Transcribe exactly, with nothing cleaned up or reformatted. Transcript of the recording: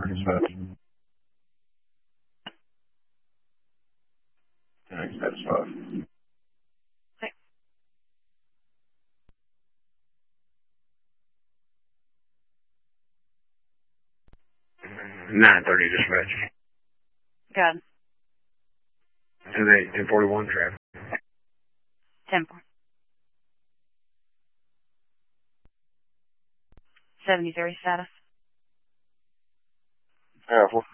nine thirty dispatch. Good. ten eight, ten forty-one traffic. ten four. seventy-three status. Yeah,